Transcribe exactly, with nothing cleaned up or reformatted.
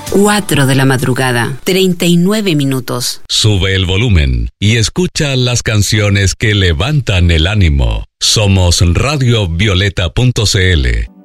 cuatro de la madrugada, treinta y nueve minutos. Sube el volumen y escucha las canciones que levantan el ánimo. Somos radio violeta punto c l.